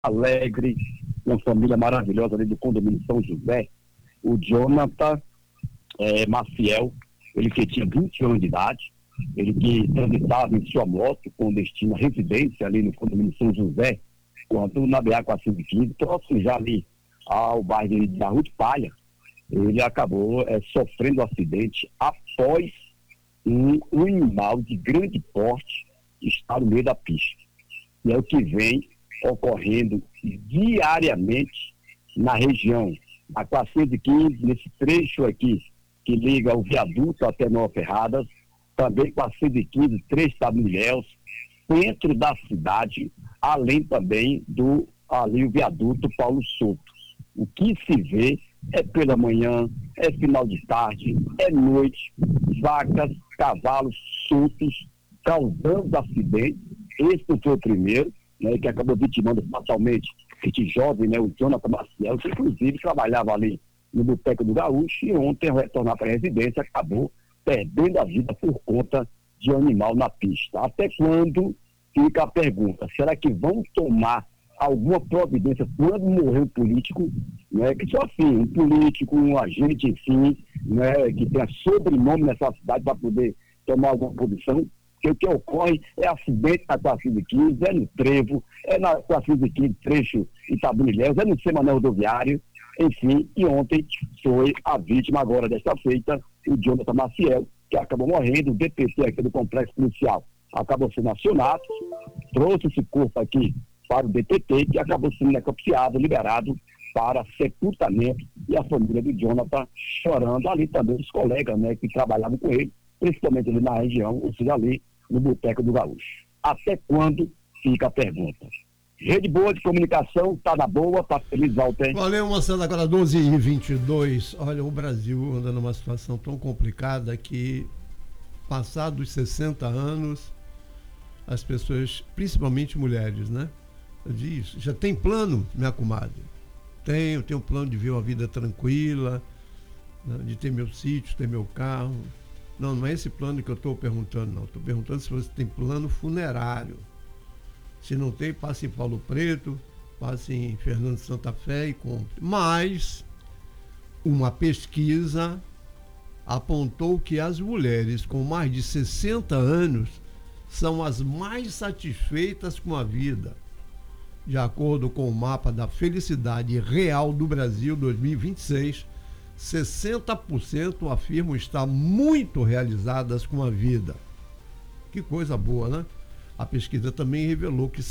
alegre, uma família maravilhosa ali do condomínio São José. O Jonathan Maciel, ele que tinha 20 anos de idade, ele que transitava em sua moto com destino à residência ali no condomínio São José, quando na BA-415, próximo já ali ao bairro de Arroio de Palha, ele acabou sofrendo um acidente após um animal de grande porte estar no meio da pista. E é o que vem ocorrendo diariamente na região, a 415, nesse trecho aqui que liga o viaduto até Nova Ferradas, também 415, Três Tabuléus, centro da cidade, além também do ali o viaduto Paulo Souto. O que se vê é pela manhã, é final de tarde, é noite, vacas, cavalos soltos, causando acidentes. Esse foi o primeiro, né, que acabou vitimando fatalmente este jovem, né, o Jonathan Maciel, que inclusive trabalhava ali no Boteco do Gaúcho, e ontem, ao retornar para a residência, acabou perdendo a vida por conta de um animal na pista. Até quando, fica a pergunta, será que vão tomar alguma providência quando morrer um político, né, que só assim, um político, um agente, enfim, né, que tenha sobrenome nessa cidade para poder tomar alguma posição? Porque o que ocorre é acidente na 415, é no Trevo, é na 415, trecho Itabuniléus, é no Semanal Rodoviário, enfim, e ontem foi a vítima agora desta feita, o Jonathan Maciel, que acabou morrendo. O DPT aqui do Complexo Policial acabou sendo acionado, trouxe esse corpo aqui para o DPT, que acabou sendo necropsiado, liberado para sepultamento, e a família do Jonathan chorando, ali também os colegas, né, que trabalhavam com ele, principalmente ali na região, ou seja, ali no Boteco do Gaúcho. Até quando, fica a pergunta. Rede boa de comunicação, tá na boa, tá feliz, Walter. Valeu, moçada, agora 12h22. Olha, o Brasil anda numa situação tão complicada que, passados 60 anos, as pessoas, principalmente mulheres, né? Diz, já tem plano, minha comadre? Tenho um plano de ver uma vida tranquila, né? De ter meu sítio, ter meu carro. Não é esse plano que eu estou perguntando, não. Estou perguntando se você tem plano funerário. Se não tem, passe em Paulo Preto, passe em Fernando Santa Fé e compre. Mas uma pesquisa apontou que as mulheres com mais de 60 anos são as mais satisfeitas com a vida. De acordo com o mapa da Felicidade Real do Brasil 2026, 60% afirmam estar muito realizadas com a vida. Que coisa boa, né? A pesquisa também revelou que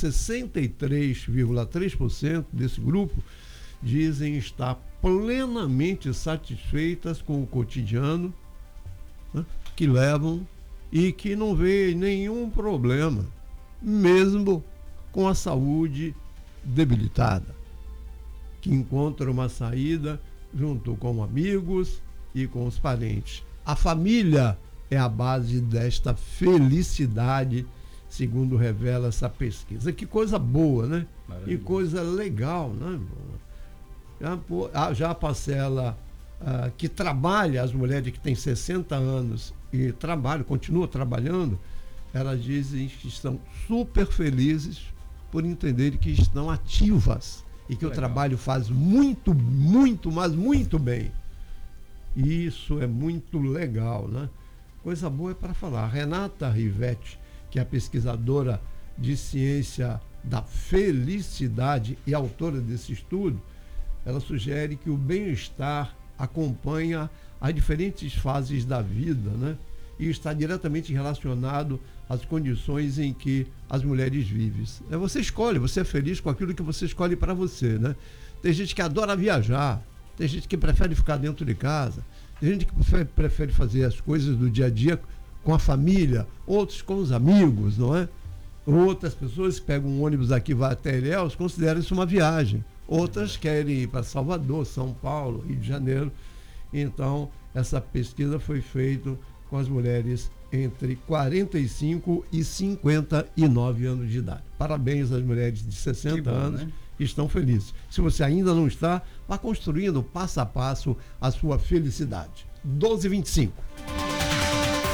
63,3% desse grupo dizem estar plenamente satisfeitas com o cotidiano, né, que levam, e que não vê nenhum problema, mesmo com a saúde debilitada, que encontram uma saída junto com amigos e com os parentes. A família é a base desta felicidade, segundo revela essa pesquisa. Que coisa boa, né? Maravilha. E coisa legal, né? Já a parcela que trabalha, as mulheres que têm 60 anos e continua trabalhando, elas dizem que estão super felizes por entenderem que estão ativas e que legal. O trabalho faz muito, mas muito bem. Isso é muito legal, né? Coisa boa é para falar. Renata Rivetti, que é a pesquisadora de ciência da felicidade e autora desse estudo, ela sugere que o bem-estar acompanha as diferentes fases da vida, né? E está diretamente relacionado às condições em que as mulheres vivem. Você escolhe, você é feliz com aquilo que você escolhe para você, né? Tem gente que adora viajar, tem gente que prefere ficar dentro de casa, tem gente que prefere fazer as coisas do dia a dia com a família, outros com os amigos, não é? Outras pessoas que pegam um ônibus aqui e vão até Ilhéus consideram isso uma viagem. Outras querem ir para Salvador, São Paulo, Rio de Janeiro. Então, essa pesquisa foi feita com as mulheres entre 45 e 59 anos de idade. Parabéns às mulheres de 60 anos, né? Que estão felizes. Se você ainda não está, vá construindo passo a passo a sua felicidade. 12h25.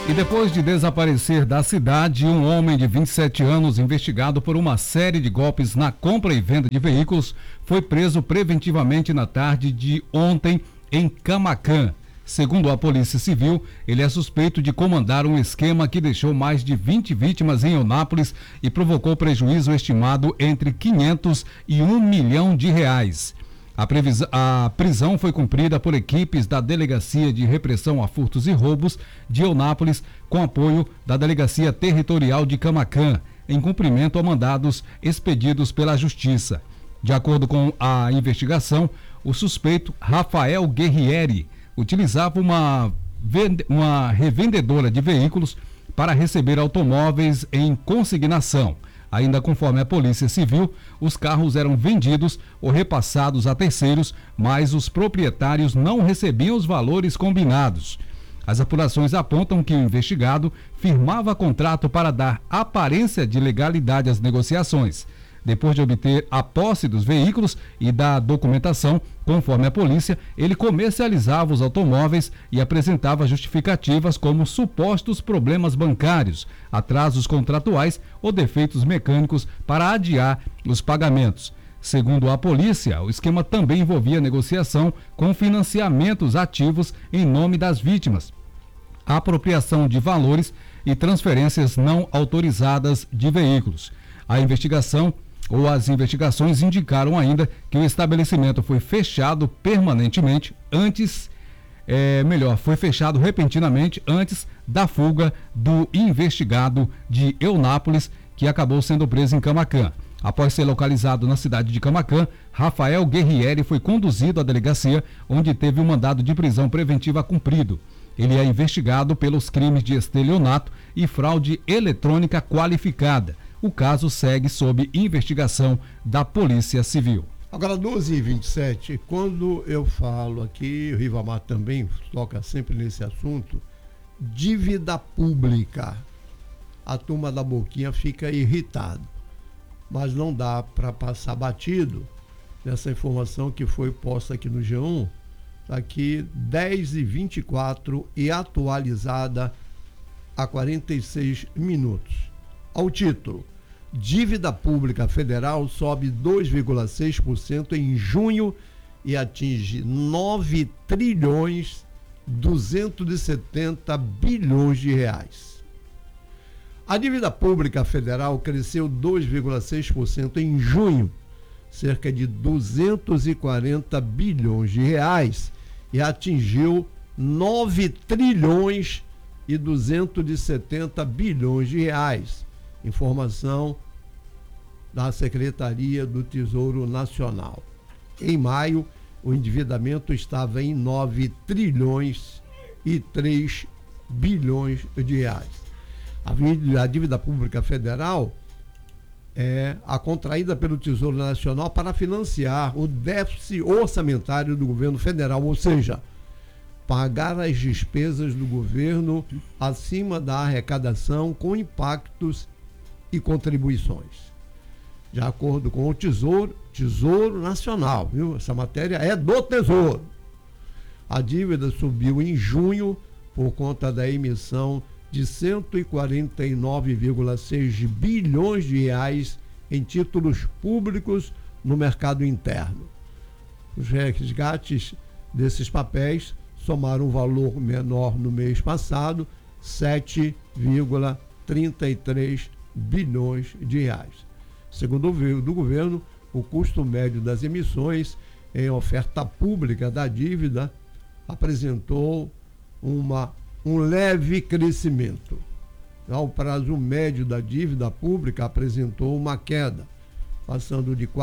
E depois de desaparecer da cidade, um homem de 27 anos, investigado por uma série de golpes na compra e venda de veículos, foi preso preventivamente na tarde de ontem em Camaquã. Segundo a Polícia Civil, ele é suspeito de comandar um esquema que deixou mais de 20 vítimas em Eunápolis e provocou prejuízo estimado entre 500 e 1 milhão de reais. A prisão foi cumprida por equipes da Delegacia de Repressão a Furtos e Roubos de Eunápolis, com apoio da Delegacia Territorial de Camaquã, em cumprimento a mandados expedidos pela Justiça. De acordo com a investigação, o suspeito Rafael Guerrieri utilizava uma revendedora de veículos para receber automóveis em consignação. Ainda conforme a Polícia Civil, os carros eram vendidos ou repassados a terceiros, mas os proprietários não recebiam os valores combinados. As apurações apontam que o investigado firmava contrato para dar aparência de legalidade às negociações. Depois de obter a posse dos veículos e da documentação, conforme a polícia, ele comercializava os automóveis e apresentava justificativas como supostos problemas bancários, atrasos contratuais ou defeitos mecânicos para adiar os pagamentos. Segundo a polícia, o esquema também envolvia negociação com financiamentos ativos em nome das vítimas, apropriação de valores e transferências não autorizadas de veículos. As investigações indicaram ainda que o estabelecimento foi fechado permanentemente foi fechado repentinamente antes da fuga do investigado de Eunápolis, que acabou sendo preso em Camaquã. Após ser localizado na cidade de Camaquã, Rafael Guerrieri foi conduzido à delegacia, onde teve um mandado de prisão preventiva cumprido. Ele é investigado pelos crimes de estelionato e fraude eletrônica qualificada. O caso segue sob investigação da Polícia Civil. Agora, 12h27, quando eu falo aqui, o Rivamar também toca sempre nesse assunto, dívida pública. A turma da boquinha fica irritada, mas não dá para passar batido nessa informação que foi posta aqui no G1, está aqui 10h24 e atualizada há 46 minutos. Ao título: dívida pública federal sobe 2,6% em junho e atinge 9 trilhões 270 bilhões de reais. A dívida pública federal cresceu 2,6% em junho, cerca de 240 bilhões de reais, e atingiu 9 trilhões e 270 bilhões de reais. Informação da Secretaria do Tesouro Nacional. Em maio, o endividamento estava em 9 trilhões e 3 bilhões de reais. A dívida pública federal é a contraída pelo Tesouro Nacional para financiar o déficit orçamentário do governo federal, ou seja, pagar as despesas do governo acima da arrecadação com impactos e contribuições. De acordo com o Tesouro Nacional, viu? Essa matéria é do Tesouro. A dívida subiu em junho por conta da emissão de 149,6 bilhões de reais em títulos públicos no mercado interno. Os resgates desses papéis somaram um valor menor no mês passado, 7,33 bilhões de reais. Segundo o do governo, o custo médio das emissões em oferta pública da dívida apresentou um leve crescimento. O prazo médio da dívida pública apresentou uma queda, passando de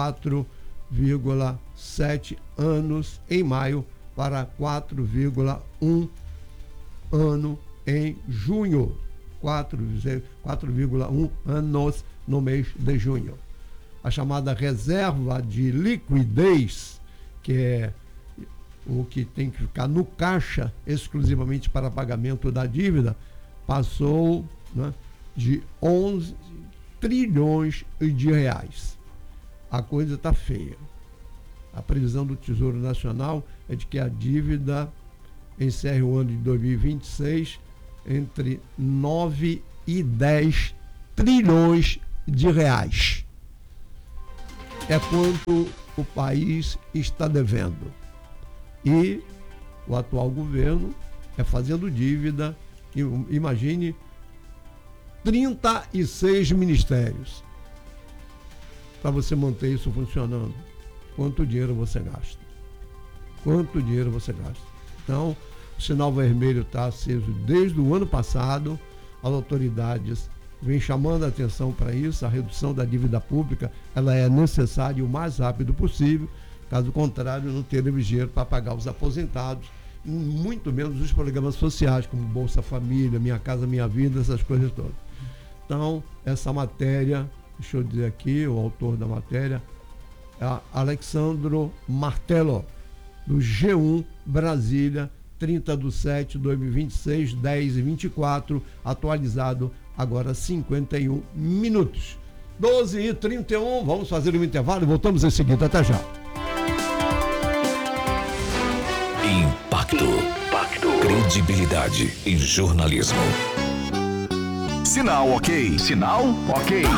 4,7 anos em maio para 4,1 ano em junho. 4,1 anos no mês de junho. A chamada reserva de liquidez, que é o que tem que ficar no caixa exclusivamente para pagamento da dívida, passou, né, de 11 trilhões de reais. A coisa está feia. A previsão do Tesouro Nacional é de que a dívida encerre o ano de 2026 entre 9 e 10 trilhões de reais. É quanto o país está devendo. E o atual governo é fazendo dívida, imagine, 36 ministérios. Para você manter isso funcionando, quanto dinheiro você gasta? Quanto dinheiro você gasta? Então, o sinal vermelho está aceso desde o ano passado. As autoridades vêm chamando a atenção para isso. A redução da dívida pública ela é necessária o mais rápido possível. Caso contrário, não teremos dinheiro para pagar os aposentados, muito menos os programas sociais, como Bolsa Família, Minha Casa Minha Vida, essas coisas todas. Então, essa matéria, deixa eu dizer aqui, o autor da matéria é Alexandro Martello, do G1 Brasília, 30/7/2026, 10h24, atualizado agora 51 minutos. 12h31, vamos fazer um intervalo e voltamos em seguida. Até já. Impacto. Credibilidade em jornalismo. Sinal ok. Sinal ok.